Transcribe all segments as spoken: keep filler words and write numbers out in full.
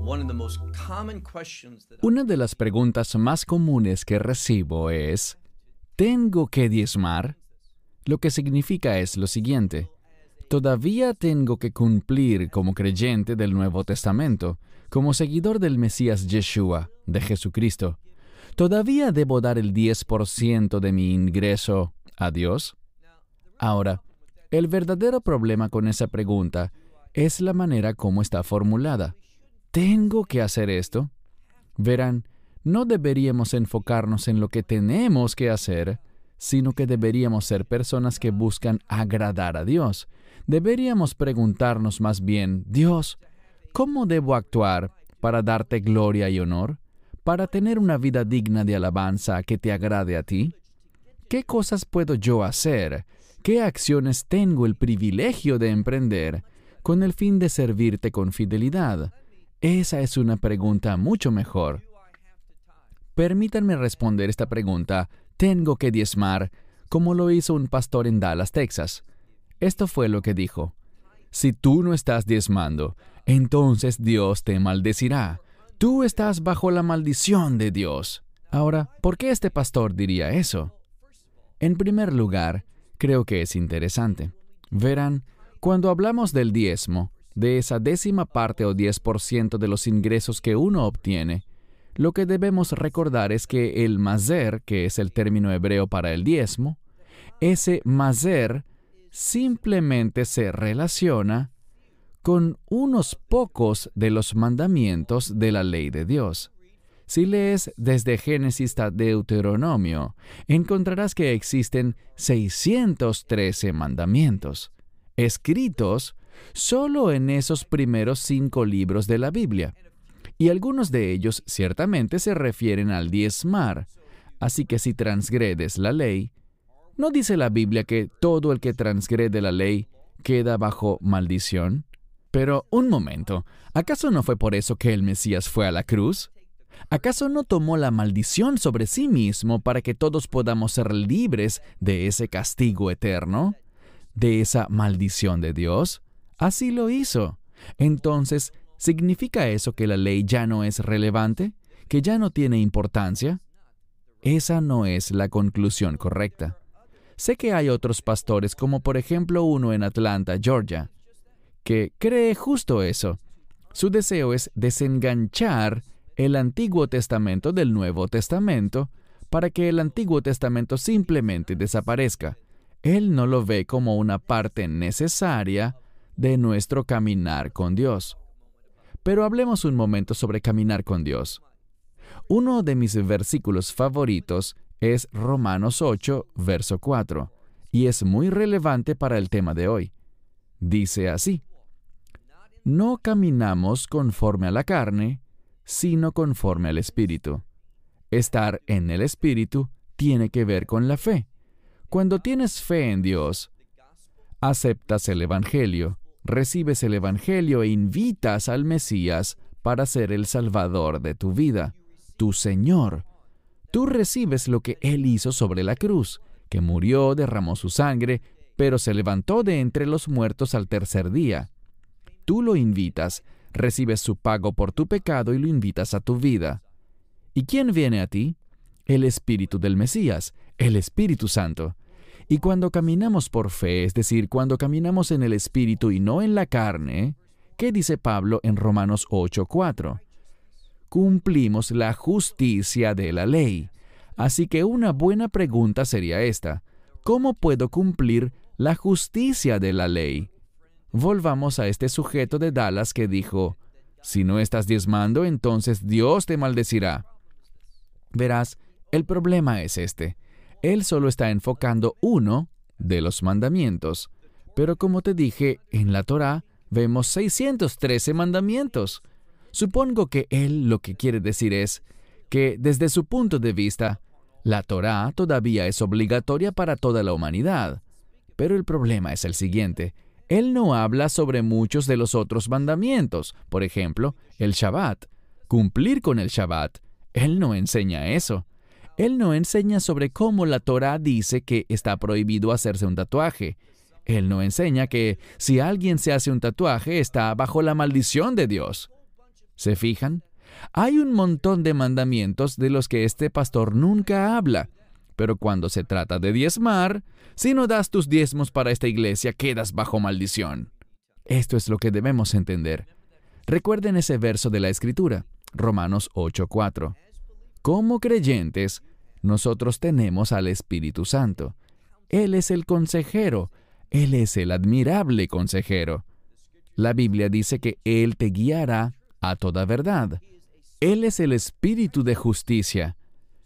Una de las preguntas más comunes que recibo es, ¿tengo que diezmar? Lo que significa es lo siguiente: todavía tengo que cumplir como creyente del Nuevo Testamento, como seguidor del Mesías Yeshua, de Jesucristo. ¿Todavía debo dar el diez por ciento de mi ingreso a Dios? Ahora, el verdadero problema con esa pregunta es la manera como está formulada. ¿Tengo que hacer esto? Verán, no deberíamos enfocarnos en lo que tenemos que hacer, sino que deberíamos ser personas que buscan agradar a Dios. Deberíamos preguntarnos más bien, Dios, ¿cómo debo actuar para darte gloria y honor? ¿Para tener una vida digna de alabanza que te agrade a ti? ¿Qué cosas puedo yo hacer? ¿Qué acciones tengo el privilegio de emprender con el fin de servirte con fidelidad? Esa es una pregunta mucho mejor. Permítanme responder esta pregunta, ¿tengo que diezmar?, como lo hizo un pastor en Dallas, Texas. Esto fue lo que dijo: si tú no estás diezmando, entonces Dios te maldecirá. Tú estás bajo la maldición de Dios. Ahora, ¿por qué este pastor diría eso? En primer lugar, creo que es interesante. Verán, cuando hablamos del diezmo, de esa décima parte o diez por ciento de los ingresos que uno obtiene, lo que debemos recordar es que el maser, que es el término hebreo para el diezmo, ese maser simplemente se relaciona con unos pocos de los mandamientos de la ley de Dios. Si lees desde Génesis a Deuteronomio, encontrarás que existen seiscientos trece mandamientos, escritos solo en esos primeros cinco libros de la Biblia. Y algunos de ellos ciertamente se refieren al diezmar. Así que si transgredes la ley, ¿no dice la Biblia que todo el que transgrede la ley queda bajo maldición? Pero, un momento, ¿acaso no fue por eso que el Mesías fue a la cruz? ¿Acaso no tomó la maldición sobre sí mismo para que todos podamos ser libres de ese castigo eterno? ¿De esa maldición de Dios? Así lo hizo. Entonces, ¿significa eso que la ley ya no es relevante? ¿Que ya no tiene importancia? Esa no es la conclusión correcta. Sé que hay otros pastores, como por ejemplo uno en Atlanta, Georgia, que cree justo eso. Su deseo es desenganchar el Antiguo Testamento del Nuevo Testamento para que el Antiguo Testamento simplemente desaparezca. Él no lo ve como una parte necesaria de nuestro caminar con Dios. Pero hablemos un momento sobre caminar con Dios. Uno de mis versículos favoritos es Romanos ocho, verso cuatro, y es muy relevante para el tema de hoy. Dice así: no caminamos conforme a la carne, sino conforme al Espíritu. Estar en el Espíritu tiene que ver con la fe. Cuando tienes fe en Dios, aceptas el Evangelio, recibes el Evangelio e invitas al Mesías para ser el Salvador de tu vida, tu Señor. Tú recibes lo que Él hizo sobre la cruz, que murió, derramó su sangre, pero se levantó de entre los muertos al tercer día. Tú lo invitas, recibes su pago por tu pecado y lo invitas a tu vida. ¿Y quién viene a ti? El Espíritu del Mesías, el Espíritu Santo. Y cuando caminamos por fe, es decir, cuando caminamos en el Espíritu y no en la carne, ¿qué dice Pablo en Romanos ocho, cuatro? Cumplimos la justicia de la ley. Así que una buena pregunta sería esta: ¿cómo puedo cumplir la justicia de la ley? Volvamos a este sujeto de Dallas que dijo: si no estás diezmando, entonces Dios te maldecirá. Verás, el problema es este. Él solo está enfocando uno de los mandamientos. Pero como te dije, en la Torá vemos seiscientos trece mandamientos. Supongo que él lo que quiere decir es que, desde su punto de vista, la Torá todavía es obligatoria para toda la humanidad. Pero el problema es el siguiente: él no habla sobre muchos de los otros mandamientos. Por ejemplo, el Shabbat. Cumplir con el Shabbat. Él no enseña eso. Él no enseña sobre cómo la Torá dice que está prohibido hacerse un tatuaje. Él no enseña que si alguien se hace un tatuaje está bajo la maldición de Dios. ¿Se fijan? Hay un montón de mandamientos de los que este pastor nunca habla. Pero cuando se trata de diezmar, si no das tus diezmos para esta iglesia, quedas bajo maldición. Esto es lo que debemos entender. Recuerden ese verso de la Escritura, Romanos ocho cuatro. Como creyentes, nosotros tenemos al Espíritu Santo. Él es el consejero. Él es el admirable consejero. La Biblia dice que Él te guiará a toda verdad. Él es el Espíritu de justicia.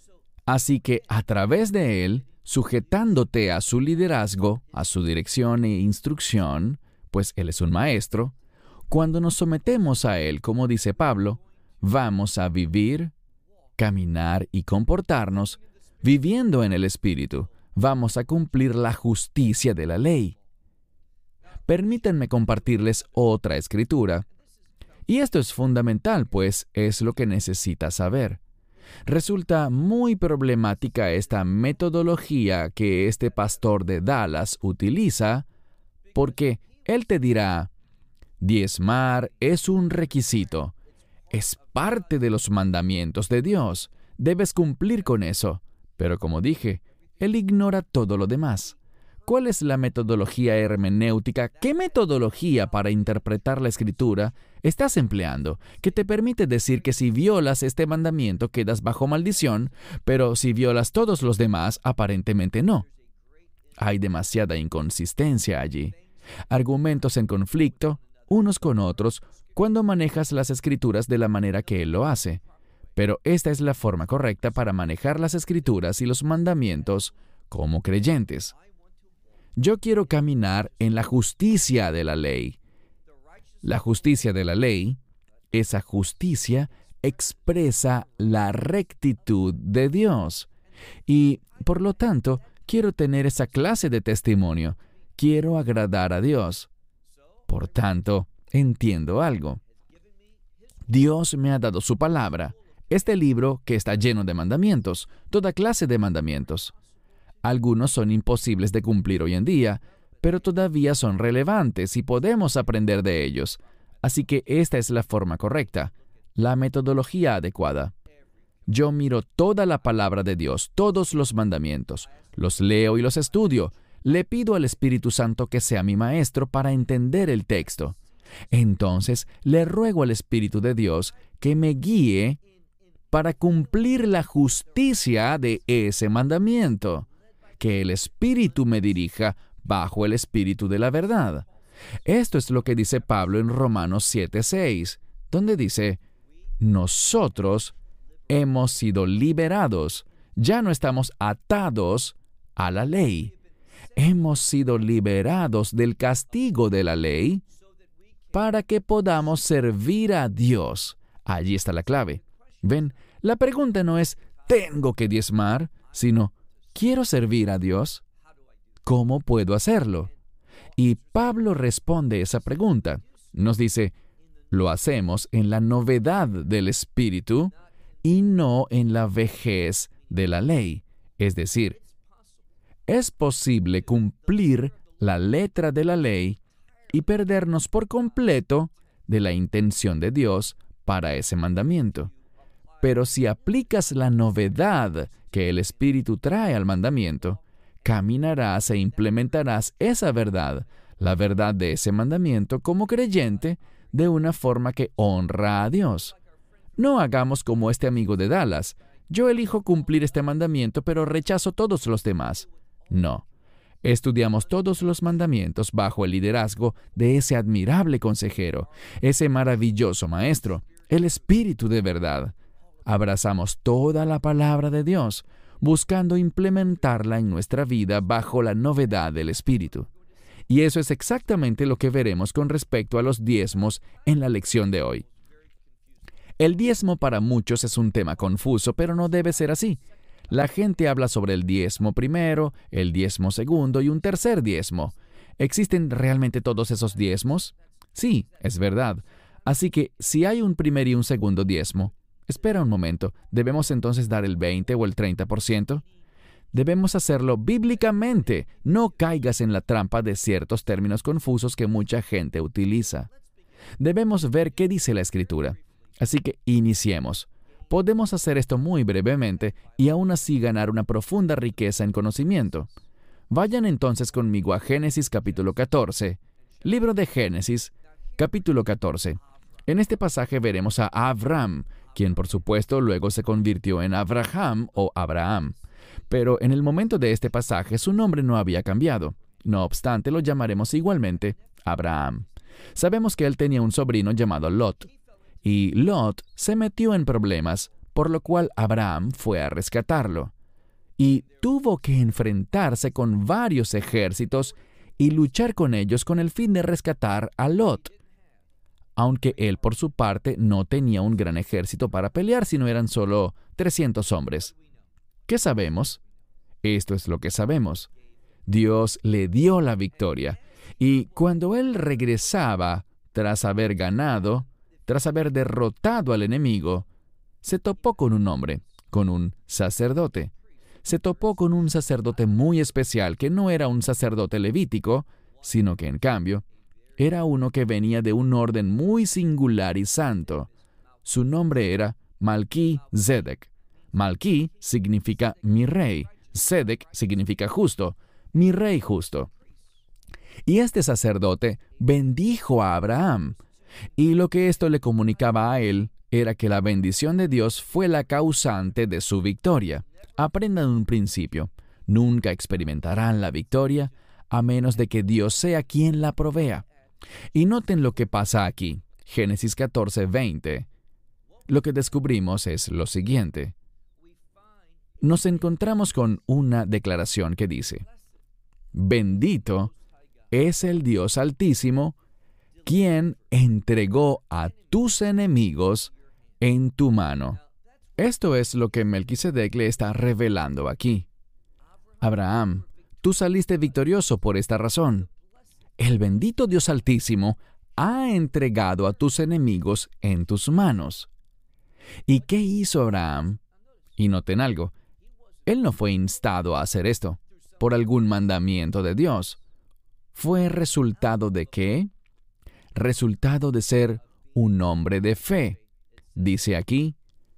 Así que a través de Él, sujetándote a su liderazgo, a su dirección e instrucción, pues Él es un maestro, cuando nos sometemos a Él, como dice Pablo, vamos a vivir, caminar y comportarnos viviendo en el Espíritu. Vamos a cumplir la justicia de la ley. Permítanme compartirles otra escritura. Y esto es fundamental, pues es lo que necesitas saber. Resulta muy problemática esta metodología que este pastor de Dallas utiliza, porque él te dirá, diezmar es un requisito, es parte de los mandamientos de Dios, debes cumplir con eso. Pero como dije, él ignora todo lo demás. ¿Cuál es la metodología hermenéutica? ¿Qué metodología para interpretar la Escritura estás empleando que te permite decir que si violas este mandamiento quedas bajo maldición, pero si violas todos los demás, aparentemente no? Hay demasiada inconsistencia allí. Argumentos en conflicto, unos con otros, cuando manejas las Escrituras de la manera que él lo hace. Pero esta es la forma correcta para manejar las Escrituras y los mandamientos como creyentes. Yo quiero caminar en la justicia de la ley. La justicia de la ley, esa justicia expresa la rectitud de Dios. Y, por lo tanto, quiero tener esa clase de testimonio. Quiero agradar a Dios. Por tanto, entiendo algo. Dios me ha dado su palabra, este libro que está lleno de mandamientos, toda clase de mandamientos. Algunos son imposibles de cumplir hoy en día, pero todavía son relevantes y podemos aprender de ellos. Así que esta es la forma correcta, la metodología adecuada. Yo miro toda la palabra de Dios, todos los mandamientos, los leo y los estudio. Le pido al Espíritu Santo que sea mi maestro para entender el texto. Entonces, le ruego al Espíritu de Dios que me guíe para cumplir la justicia de ese mandamiento. Que el Espíritu me dirija bajo el Espíritu de la verdad. Esto es lo que dice Pablo en Romanos siete seis, donde dice, nosotros hemos sido liberados, ya no estamos atados a la ley. Hemos sido liberados del castigo de la ley para que podamos servir a Dios. Allí está la clave. Ven, la pregunta no es, ¿tengo que diezmar?, sino, ¿quiero servir a Dios? ¿Cómo puedo hacerlo? Y Pablo responde esa pregunta. Nos dice, lo hacemos en la novedad del Espíritu y no en la vejez de la ley. Es decir, es posible cumplir la letra de la ley y perdernos por completo de la intención de Dios para ese mandamiento. Pero si aplicas la novedad que el Espíritu trae al mandamiento, caminarás e implementarás esa verdad, la verdad de ese mandamiento como creyente, de una forma que honra a Dios. No hagamos como este amigo de Dallas. Yo elijo cumplir este mandamiento, pero rechazo todos los demás. No. Estudiamos todos los mandamientos bajo el liderazgo de ese admirable consejero, ese maravilloso maestro, el Espíritu de verdad. Abrazamos toda la palabra de Dios, buscando implementarla en nuestra vida bajo la novedad del Espíritu. Y eso es exactamente lo que veremos con respecto a los diezmos en la lección de hoy. El diezmo para muchos es un tema confuso, pero no debe ser así. La gente habla sobre el diezmo primero, el diezmo segundo y un tercer diezmo. ¿Existen realmente todos esos diezmos? Sí, es verdad. Así que si hay un primer y un segundo diezmo, espera un momento, ¿debemos entonces dar el veinte o el treinta por ciento? Debemos hacerlo bíblicamente. No caigas en la trampa de ciertos términos confusos que mucha gente utiliza. Debemos ver qué dice la Escritura. Así que iniciemos. Podemos hacer esto muy brevemente y aún así ganar una profunda riqueza en conocimiento. Vayan entonces conmigo a Génesis capítulo catorce. Libro de Génesis, capítulo catorce. En este pasaje veremos a Abram, quien por supuesto luego se convirtió en Abraham o Abraham. Pero en el momento de este pasaje su nombre no había cambiado. No obstante, lo llamaremos igualmente Abraham. Sabemos que él tenía un sobrino llamado Lot. Y Lot se metió en problemas, por lo cual Abraham fue a rescatarlo. Y tuvo que enfrentarse con varios ejércitos y luchar con ellos con el fin de rescatar a Lot. Aunque él, por su parte, no tenía un gran ejército para pelear, sino eran solo trescientos hombres. ¿Qué sabemos? Esto es lo que sabemos. Dios le dio la victoria. Y cuando él regresaba, tras haber ganado, tras haber derrotado al enemigo, se topó con un hombre, con un sacerdote. Se topó con un sacerdote muy especial, que no era un sacerdote levítico, sino que, en cambio, era uno que venía de un orden muy singular y santo. Su nombre era Malquí-Zedec. Malquí significa mi rey. Zedec significa justo, mi rey justo. Y este sacerdote bendijo a Abraham. Y lo que esto le comunicaba a él era que la bendición de Dios fue la causante de su victoria. Aprendan un principio. Nunca experimentarán la victoria a menos de que Dios sea quien la provea. Y noten lo que pasa aquí. Génesis catorce, veinte. Lo que descubrimos es lo siguiente. Nos encontramos con una declaración que dice: bendito es el Dios Altísimo, quien entregó a tus enemigos en tu mano. Esto es lo que Melquisedec le está revelando aquí. Abraham, tú saliste victorioso por esta razón. El bendito Dios Altísimo ha entregado a tus enemigos en tus manos. ¿Y qué hizo Abraham? Y noten algo, él no fue instado a hacer esto por algún mandamiento de Dios. ¿Fue resultado de qué? Resultado de ser un hombre de fe. Dice aquí,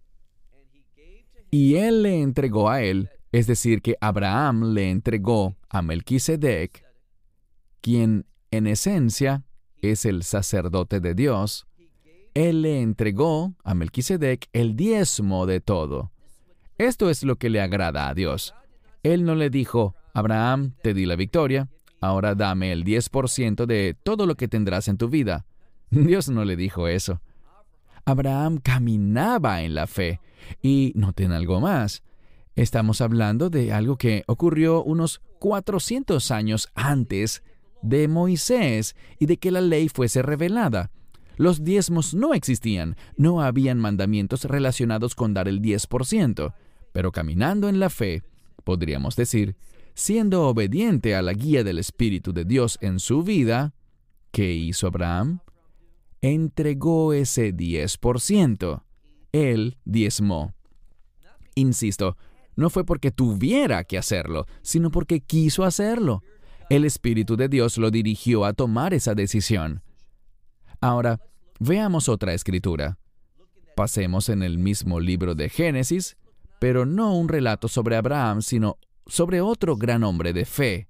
y él le entregó a él, es decir, que Abraham le entregó a Melquisedec, quien en esencia es el sacerdote de Dios. Él le entregó a Melquisedec el diezmo de todo. Esto es lo que le agrada a Dios. Él no le dijo: Abraham, te di la victoria, ahora dame el diez por ciento de todo lo que tendrás en tu vida. Dios no le dijo eso. Abraham caminaba en la fe. Y noten algo más. Estamos hablando de algo que ocurrió unos cuatrocientos años antes de Moisés y de que la ley fuese revelada. Los diezmos no existían, no habían mandamientos relacionados con dar el diez por ciento, pero caminando en la fe, podríamos decir, siendo obediente a la guía del Espíritu de Dios en su vida, ¿qué hizo Abraham? Entregó ese diez por ciento. Él diezmó. Insisto, no fue porque tuviera que hacerlo, sino porque quiso hacerlo. El Espíritu de Dios lo dirigió a tomar esa decisión. Ahora, veamos otra escritura. Pasemos en el mismo libro de Génesis, pero no un relato sobre Abraham, sino sobre otro gran hombre de fe.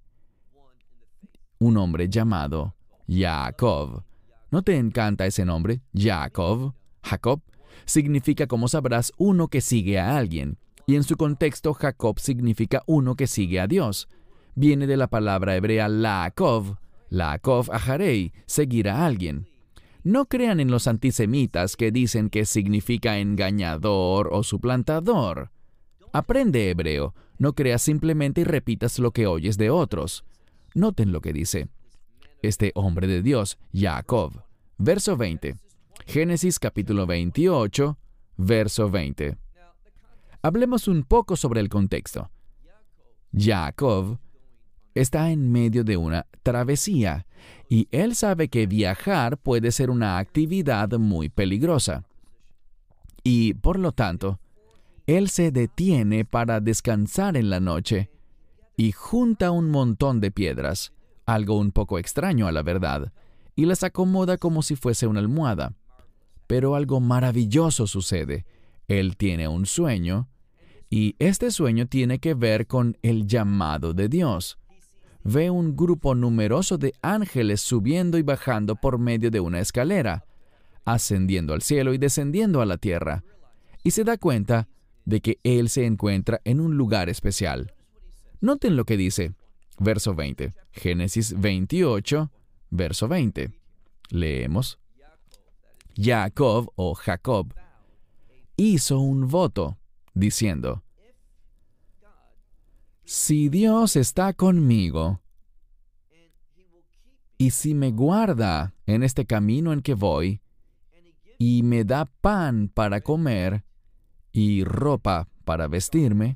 Un hombre llamado Jacob. ¿No te encanta ese nombre? Jacob. Jacob significa, como sabrás, uno que sigue a alguien. Y en su contexto, Jacob significa uno que sigue a Dios. Viene de la palabra hebrea Laakov. Laakov ajarei, seguir a alguien. No crean en los antisemitas que dicen que significa engañador o suplantador. Aprende hebreo. No creas simplemente y repitas lo que oyes de otros. Noten lo que dice este hombre de Dios, Jacob. Verso veinte. Génesis capítulo veintiocho, verso veinte. Hablemos un poco sobre el contexto. Jacob está en medio de una travesía y él sabe que viajar puede ser una actividad muy peligrosa. Y, por lo tanto, él se detiene para descansar en la noche y junta un montón de piedras, algo un poco extraño a la verdad, y las acomoda como si fuese una almohada. Pero algo maravilloso sucede. Él tiene un sueño, y este sueño tiene que ver con el llamado de Dios. Ve un grupo numeroso de ángeles subiendo y bajando por medio de una escalera, ascendiendo al cielo y descendiendo a la tierra, y se da cuenta de que Él se encuentra en un lugar especial. Noten lo que dice, verso veinte, Génesis veintiocho, verso veinte. Leemos. Jacob o Jacob hizo un voto, diciendo, si Dios está conmigo, y si me guarda en este camino en que voy, y me da pan para comer, y ropa para vestirme,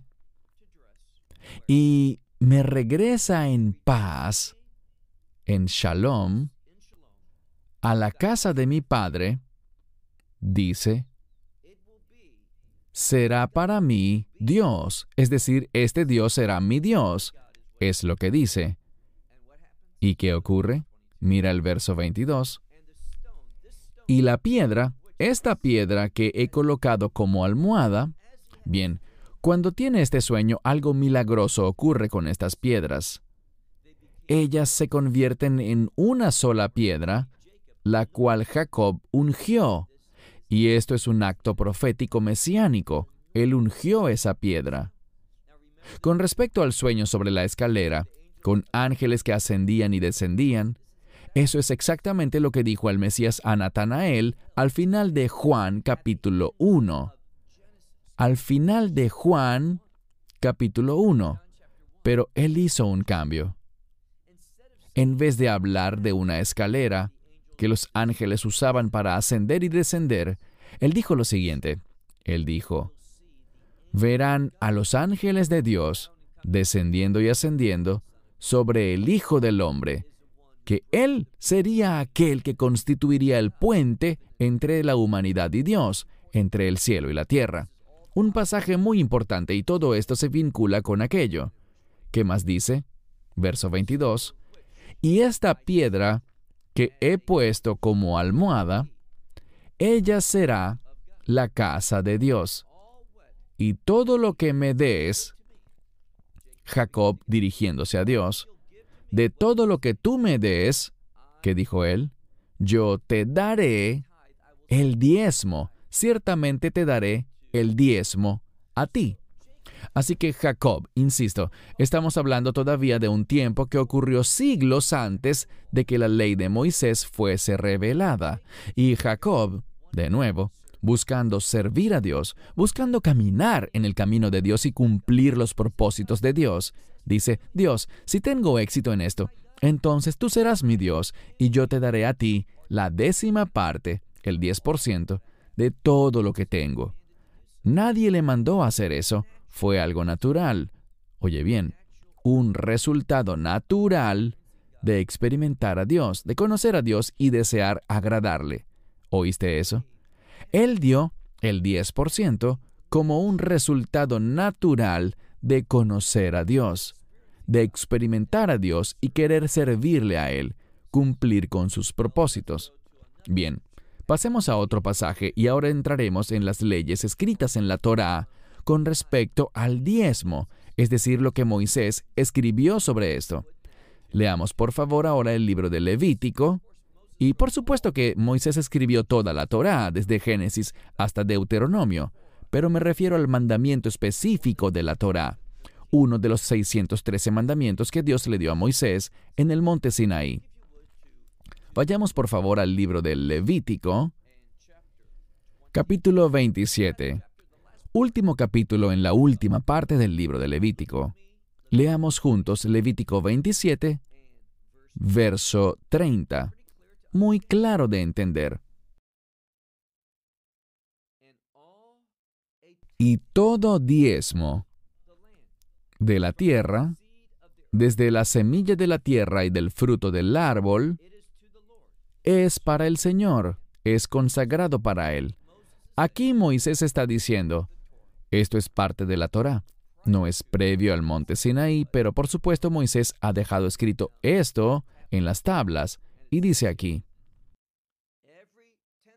y me regresa en paz, en shalom, a la casa de mi padre, dice, será para mí Dios, es decir, este Dios será mi Dios, es lo que dice. ¿Y qué ocurre? Mira el verso veintidós. Y la piedra, esta piedra que he colocado como almohada, bien, cuando tiene este sueño, algo milagroso ocurre con estas piedras. Ellas se convierten en una sola piedra, la cual Jacob ungió. Y esto es un acto profético mesiánico. Él ungió esa piedra. Con respecto al sueño sobre la escalera, con ángeles que ascendían y descendían, eso es exactamente lo que dijo el Mesías a Natanael al final de Juan capítulo uno. Al final de Juan capítulo uno. Pero él hizo un cambio. En vez de hablar de una escalera que los ángeles usaban para ascender y descender, él dijo lo siguiente. Él dijo, verán a los ángeles de Dios descendiendo y ascendiendo sobre el Hijo del Hombre, que Él sería aquel que constituiría el puente entre la humanidad y Dios, entre el cielo y la tierra. Un pasaje muy importante, y todo esto se vincula con aquello. ¿Qué más dice? Verso veintidós. Y esta piedra que he puesto como almohada, ella será la casa de Dios. Y todo lo que me des, Jacob dirigiéndose a Dios, de todo lo que tú me des, ¿qué dijo él? Yo te daré el diezmo, ciertamente te daré el diezmo a ti. Así que Jacob, insisto, estamos hablando todavía de un tiempo que ocurrió siglos antes de que la ley de Moisés fuese revelada. Y Jacob, de nuevo, buscando servir a Dios, buscando caminar en el camino de Dios y cumplir los propósitos de Dios, dice, Dios, si tengo éxito en esto, entonces tú serás mi Dios y yo te daré a ti la décima parte, el diez por ciento, de todo lo que tengo. Nadie le mandó a hacer eso. Fue algo natural. Oye bien, un resultado natural de experimentar a Dios, de conocer a Dios y desear agradarle. ¿Oíste eso? Él dio el diez por ciento como un resultado natural de conocer a Dios, de experimentar a Dios y querer servirle a Él, cumplir con sus propósitos. Bien, pasemos a otro pasaje y ahora entraremos en las leyes escritas en la Torá con respecto al diezmo, es decir, lo que Moisés escribió sobre esto. Leamos por favor ahora el libro de Levítico, y por supuesto que Moisés escribió toda la Torá, desde Génesis hasta Deuteronomio, pero me refiero al mandamiento específico de la Torá, uno de los seiscientos trece mandamientos que Dios le dio a Moisés en el monte Sinaí. Vayamos por favor al libro de Levítico, capítulo veintisiete. Último capítulo en la última parte del libro de Levítico. Leamos juntos Levítico veintisiete, verso treinta. Muy claro de entender. Y todo diezmo de la tierra, desde la semilla de la tierra y del fruto del árbol, es para el Señor, es consagrado para Él. Aquí Moisés está diciendo, esto es parte de la Torá. No es previo al monte Sinaí, pero por supuesto Moisés ha dejado escrito esto en las tablas, y dice aquí,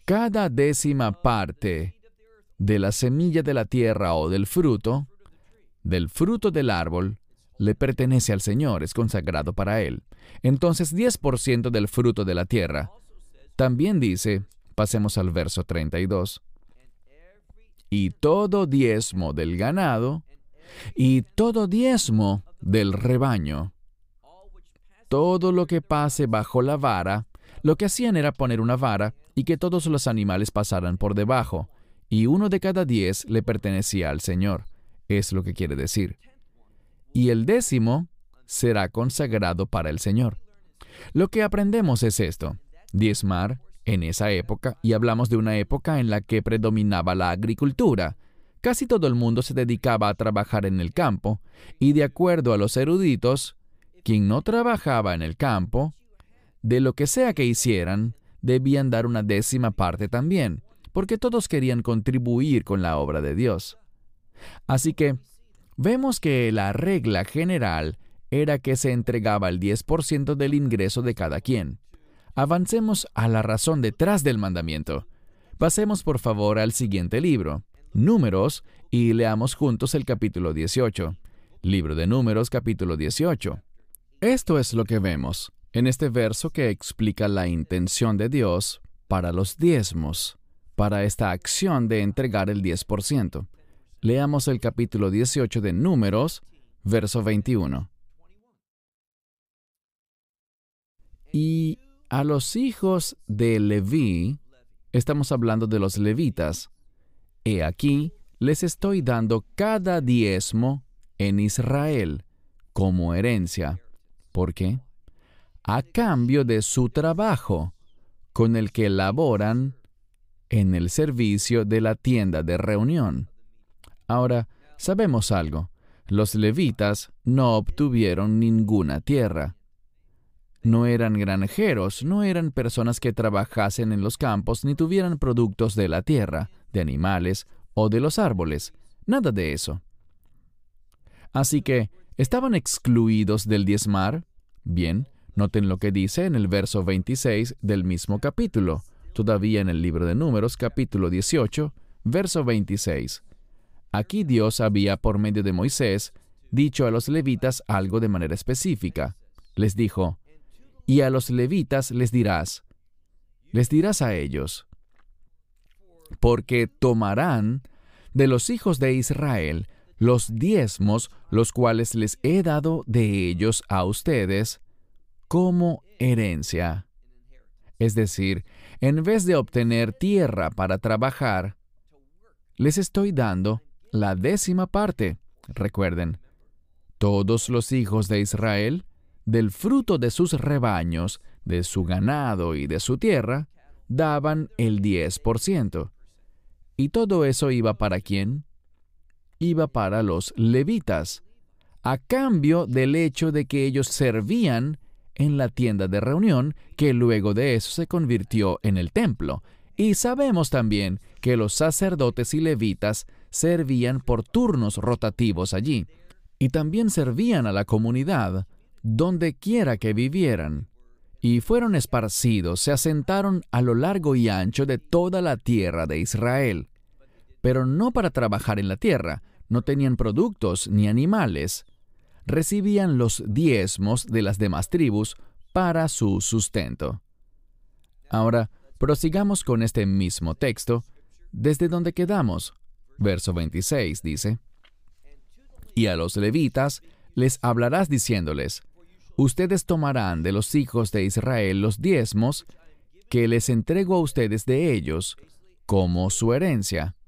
cada décima parte de la semilla de la tierra o del fruto, del fruto del árbol, le pertenece al Señor, es consagrado para Él. Entonces, diez por ciento del fruto de la tierra. También dice, pasemos al verso treinta y dos, y todo diezmo del ganado, y todo diezmo del rebaño. Todo lo que pase bajo la vara, lo que hacían era poner una vara y que todos los animales pasaran por debajo, y uno de cada diez le pertenecía al Señor. Es lo que quiere decir. Y el décimo será consagrado para el Señor. Lo que aprendemos es esto: diezmar en esa época, y hablamos de una época en la que predominaba la agricultura. Casi todo el mundo se dedicaba a trabajar en el campo, y de acuerdo a los eruditos, quien no trabajaba en el campo, de lo que sea que hicieran, debían dar una décima parte también, porque todos querían contribuir con la obra de Dios. Así que, vemos que la regla general era que se entregaba el diez por ciento del ingreso de cada quien. Avancemos a la razón detrás del mandamiento. Pasemos por favor al siguiente libro, Números, y leamos juntos el capítulo dieciocho. Libro de Números, capítulo dieciocho. Esto es lo que vemos en este verso que explica la intención de Dios para los diezmos, para esta acción de entregar el diez por ciento. Leamos el capítulo dieciocho de Números, verso veintiuno. Y a los hijos de Leví, estamos hablando de los levitas, he aquí, les estoy dando cada diezmo en Israel como herencia. ¿Por qué? A cambio de su trabajo, con el que laboran en el servicio de la tienda de reunión. Ahora, sabemos algo. Los levitas no obtuvieron ninguna tierra. No eran granjeros, no eran personas que trabajasen en los campos ni tuvieran productos de la tierra, de animales o de los árboles. Nada de eso. Así que, ¿estaban excluidos del diezmar? Bien, noten lo que dice en el verso veintiséis del mismo capítulo, todavía en el libro de Números, capítulo dieciocho, verso veintiséis. Aquí Dios había, por medio de Moisés, dicho a los levitas algo de manera específica. Les dijo, y a los levitas les dirás, les dirás a ellos, porque tomarán de los hijos de Israel los diezmos, los cuales les he dado de ellos a ustedes como herencia. Es decir, en vez de obtener tierra para trabajar, les estoy dando la décima parte. Recuerden, todos los hijos de Israel, del fruto de sus rebaños, de su ganado y de su tierra, daban el diez por ciento. ¿Y todo eso iba para quién? Iba para los levitas, a cambio del hecho de que ellos servían en la tienda de reunión, que luego de eso se convirtió en el templo. Y sabemos también que los sacerdotes y levitas servían por turnos rotativos allí, y también servían a la comunidad, donde quiera que vivieran. Y fueron esparcidos, se asentaron a lo largo y ancho de toda la tierra de Israel. Pero no para trabajar en la tierra, no tenían productos ni animales. Recibían los diezmos de las demás tribus para su sustento. Ahora, prosigamos con este mismo texto, desde donde quedamos. Verso veintiséis dice, y a los levitas les hablarás diciéndoles, ustedes tomarán de los hijos de Israel los diezmos que les entrego a ustedes de ellos como su herencia.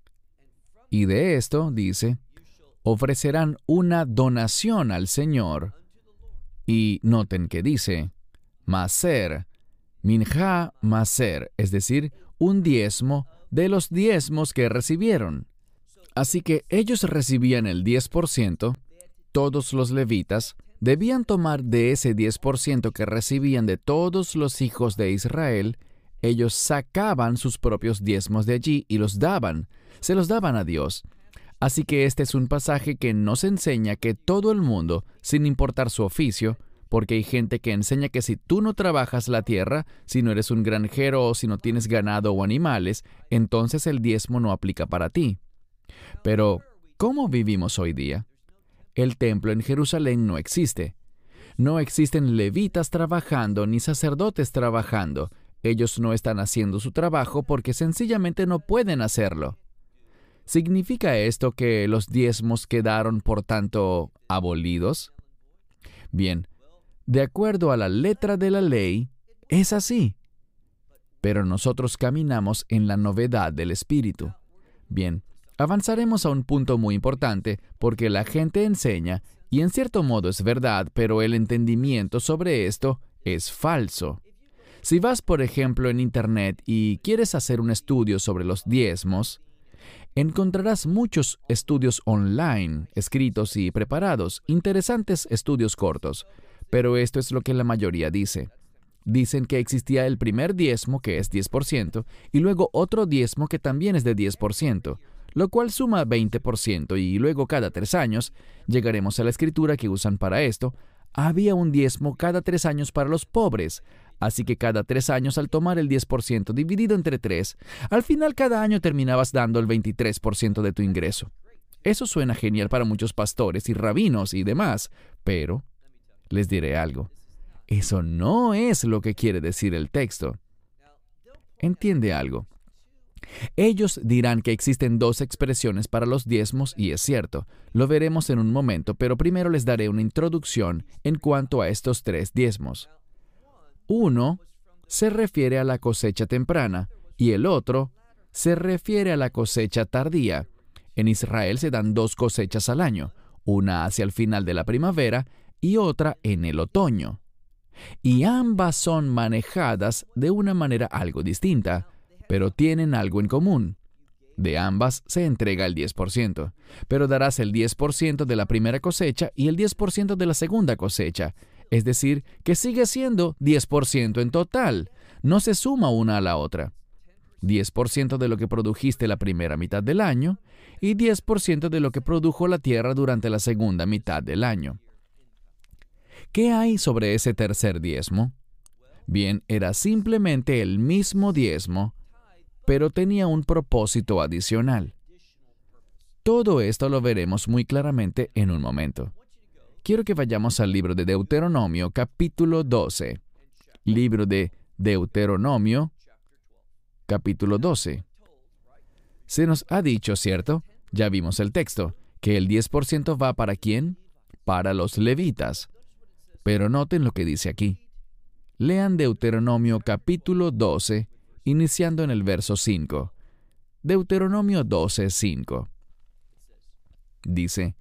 Y de esto, dice, ofrecerán una donación al Señor. Y noten que dice, maser, minjá maser, es decir, un diezmo de los diezmos que recibieron. Así que ellos recibían el diez por ciento, todos los levitas debían tomar de ese diez por ciento que recibían de todos los hijos de Israel, ellos sacaban sus propios diezmos de allí y los daban, se los daban a Dios. Así que este es un pasaje que nos enseña que todo el mundo, sin importar su oficio, porque hay gente que enseña que si tú no trabajas la tierra, si no eres un granjero o si no tienes ganado o animales, entonces el diezmo no aplica para ti. Pero, ¿cómo vivimos hoy día? El templo en Jerusalén no existe. No existen levitas trabajando ni sacerdotes trabajando. Ellos no están haciendo su trabajo porque sencillamente no pueden hacerlo. ¿Significa esto que los diezmos quedaron, por tanto, abolidos? Bien, de acuerdo a la letra de la ley, es así. Pero nosotros caminamos en la novedad del Espíritu. Bien, avanzaremos a un punto muy importante porque la gente enseña, y en cierto modo es verdad, pero el entendimiento sobre esto es falso. Si vas, por ejemplo, en Internet y quieres hacer un estudio sobre los diezmos, encontrarás muchos estudios online, escritos y preparados, interesantes estudios cortos. Pero esto es lo que la mayoría dice. Dicen que existía el primer diezmo, que es diez por ciento, y luego otro diezmo que también es de diez por ciento, lo cual suma veinte por ciento, y luego cada tres años, llegaremos a la escritura que usan para esto, había un diezmo cada tres años para los pobres. Así que cada tres años, al tomar el diez por ciento dividido entre tres, al final cada año terminabas dando el veintitrés por ciento de tu ingreso. Eso suena genial para muchos pastores y rabinos y demás, pero les diré algo. Eso no es lo que quiere decir el texto. Entiende algo. Ellos dirán que existen dos expresiones para los diezmos y es cierto. Lo veremos en un momento, pero primero les daré una introducción en cuanto a estos tres diezmos. Uno se refiere a la cosecha temprana y el otro se refiere a la cosecha tardía. En Israel se dan dos cosechas al año, una hacia el final de la primavera y otra en el otoño. Y ambas son manejadas de una manera algo distinta, pero tienen algo en común. De ambas se entrega el diez por ciento, pero darás el diez por ciento de la primera cosecha y el diez por ciento de la segunda cosecha. Es decir, que sigue siendo diez por ciento en total. No se suma una a la otra. diez por ciento de lo que produjiste la primera mitad del año y diez por ciento de lo que produjo la tierra durante la segunda mitad del año. ¿Qué hay sobre ese tercer diezmo? Bien, era simplemente el mismo diezmo, pero tenía un propósito adicional. Todo esto lo veremos muy claramente en un momento. Quiero que vayamos al libro de Deuteronomio, capítulo doce. Libro de Deuteronomio, capítulo doce. Se nos ha dicho, ¿cierto? Ya vimos el texto, que el diez por ciento va ¿para quién? Para los levitas. Pero noten lo que dice aquí. Lean Deuteronomio, capítulo doce, iniciando en el verso cinco. Deuteronomio doce, cinco. Dice: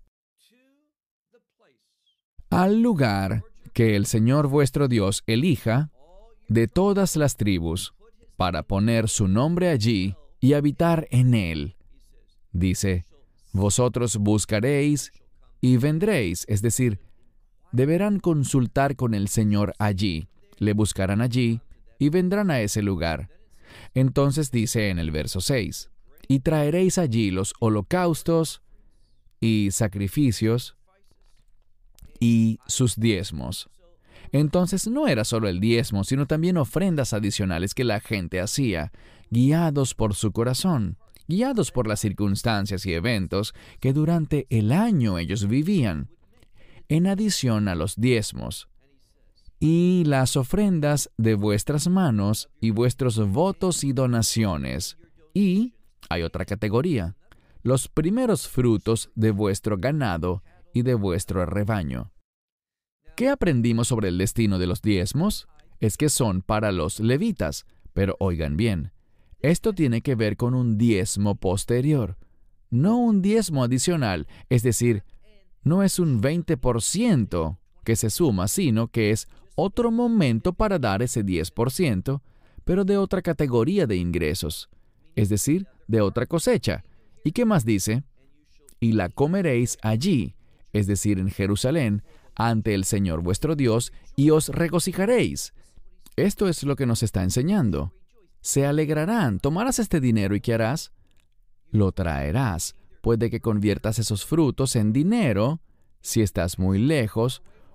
al lugar que el Señor vuestro Dios elija de todas las tribus, para poner su nombre allí y habitar en él. Dice, vosotros buscaréis y vendréis, es decir, deberán consultar con el Señor allí, le buscarán allí y vendrán a ese lugar. Entonces dice en el verso seis, y traeréis allí los holocaustos y sacrificios y sus diezmos. Entonces no era solo el diezmo, sino también ofrendas adicionales que la gente hacía, guiados por su corazón, guiados por las circunstancias y eventos que durante el año ellos vivían, en adición a los diezmos. Y las ofrendas de vuestras manos y vuestros votos y donaciones. Y, hay otra categoría, los primeros frutos de vuestro ganado y de vuestro rebaño. ¿Qué aprendimos sobre el destino de los diezmos? Es que son para los levitas, pero oigan bien, esto tiene que ver con un diezmo posterior, no un diezmo adicional, es decir, no es un veinte por ciento que se suma, sino que es otro momento para dar ese diez por ciento, pero de otra categoría de ingresos, es decir, de otra cosecha. ¿Y qué más dice? Y la comeréis allí, es decir, en Jerusalén, ante el Señor vuestro Dios, y os regocijaréis. Esto es lo que nos está enseñando. Se alegrarán. Tomarás este dinero y ¿qué harás? Lo traerás. Puede que conviertas esos frutos en dinero, si estás muy lejos,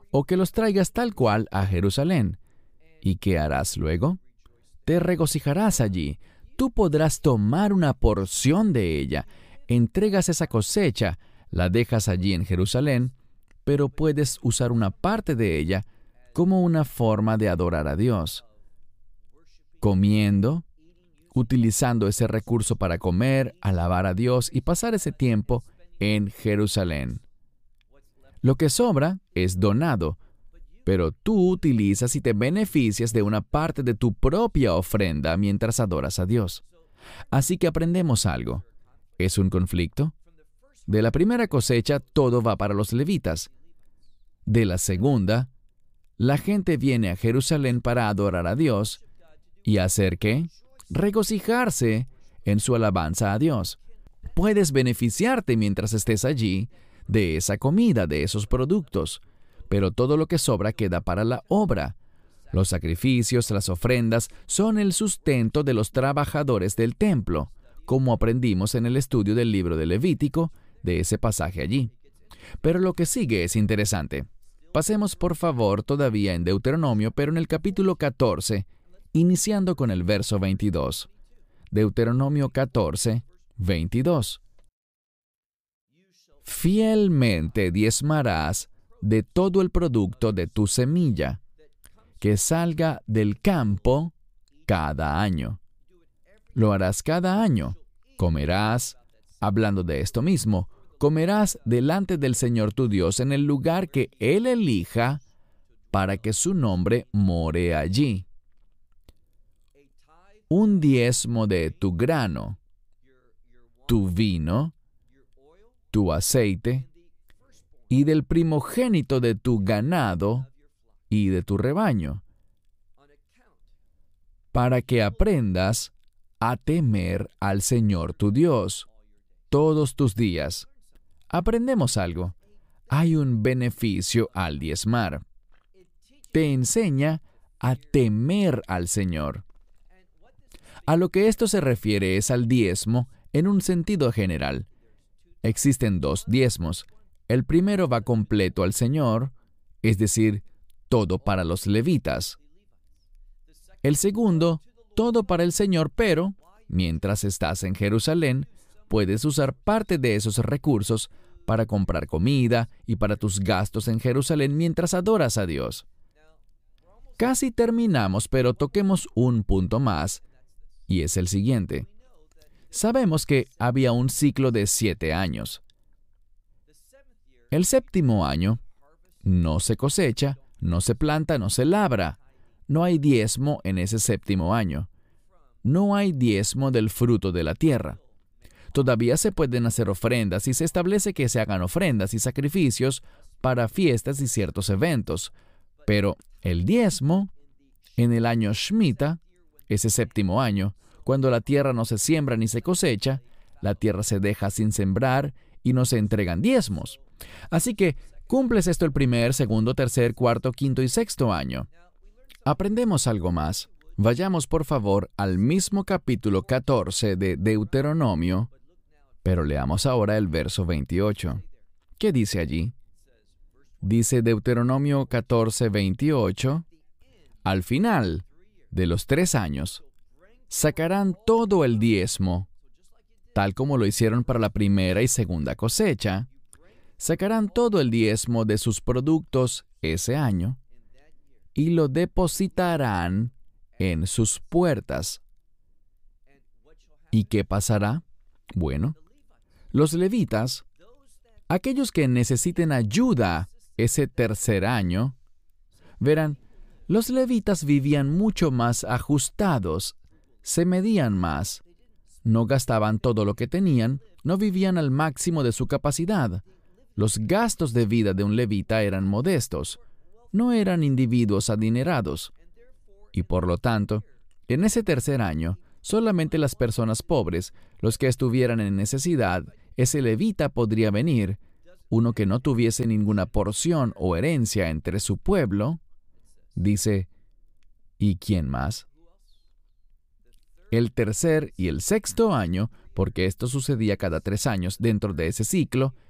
o que los traigas tal cual a Jerusalén. ¿Y qué harás luego? Te regocijarás allí. Tú podrás tomar una porción de ella, entregas esa cosecha, la dejas allí en Jerusalén, pero puedes usar una parte de ella como una forma de adorar a Dios. Comiendo, utilizando ese recurso para comer, alabar a Dios y pasar ese tiempo en Jerusalén. Lo que sobra es donado, pero tú utilizas y te beneficias de una parte de tu propia ofrenda mientras adoras a Dios. Así que aprendemos algo. ¿Es un conflicto? De la primera cosecha, todo va para los levitas. De la segunda, la gente viene a Jerusalén para adorar a Dios y hacer ¿qué? Regocijarse en su alabanza a Dios. Puedes beneficiarte mientras estés allí de esa comida, de esos productos, pero todo lo que sobra queda para la obra. Los sacrificios, las ofrendas, son el sustento de los trabajadores del templo, como aprendimos en el estudio del libro de Levítico, de ese pasaje allí. Pero lo que sigue es interesante. Pasemos por favor todavía en Deuteronomio, pero en el capítulo catorce, iniciando con el verso veintidós. Deuteronomio catorce, veintidós. Fielmente diezmarás de todo el producto de tu semilla, que salga del campo cada año. Lo harás cada año. Comerás, hablando de esto mismo, comerás delante del Señor tu Dios en el lugar que Él elija para que su nombre more allí. Un diezmo de tu grano, tu vino, tu aceite, y del primogénito de tu ganado y de tu rebaño, para que aprendas a temer al Señor tu Dios todos tus días. Aprendemos algo. Hay un beneficio al diezmar. Te enseña a temer al Señor. A lo que esto se refiere es al diezmo en un sentido general. Existen dos diezmos. El primero va completo al Señor, es decir, todo para los levitas. El segundo, todo para el Señor, pero, mientras estás en Jerusalén, puedes usar parte de esos recursos para comprar comida y para tus gastos en Jerusalén mientras adoras a Dios. Casi terminamos, pero toquemos un punto más, y es el siguiente. Sabemos que había un ciclo de siete años. El séptimo año no se cosecha, no se planta, no se labra. No hay diezmo en ese séptimo año. No hay diezmo del fruto de la tierra. Todavía se pueden hacer ofrendas y se establece que se hagan ofrendas y sacrificios para fiestas y ciertos eventos. Pero el diezmo, en el año Shemitah, ese séptimo año, cuando la tierra no se siembra ni se cosecha, la tierra se deja sin sembrar y no se entregan diezmos. Así que cumples esto el primer, segundo, tercer, cuarto, quinto y sexto año. Aprendemos algo más. Vayamos por favor al mismo capítulo catorce de Deuteronomio, pero leamos ahora el verso veintiocho. ¿Qué dice allí? Dice Deuteronomio catorce, veintiocho, al final de los tres años, sacarán todo el diezmo, tal como lo hicieron para la primera y segunda cosecha. Sacarán todo el diezmo de sus productos ese año y lo depositarán en sus puertas. ¿Y qué pasará? Bueno, los levitas, aquellos que necesiten ayuda ese tercer año, verán, los levitas vivían mucho más ajustados, se medían más, no gastaban todo lo que tenían, no vivían al máximo de su capacidad. Los gastos de vida de un levita eran modestos, no eran individuos adinerados. Y por lo tanto, en ese tercer año, solamente las personas pobres, los que estuvieran en necesidad, ese levita podría venir, uno que no tuviese ninguna porción o herencia entre su pueblo. Dice, ¿y quién más? El tercer y el sexto año, porque esto sucedía cada tres años dentro de ese ciclo,